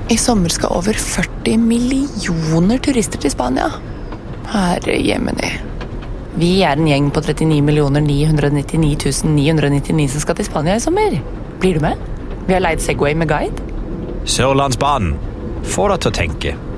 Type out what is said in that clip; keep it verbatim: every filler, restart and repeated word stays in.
I sommer skal over førti millioner turister til Spania. Herre jemini. Vi er en gjeng på trettini millioner ni hundre nittini tusen ni hundre nittini som skal til Spania i sommer. Blir du med? Vi har leid Segway med guide. Sørlandsbanen. Få deg til å tenke.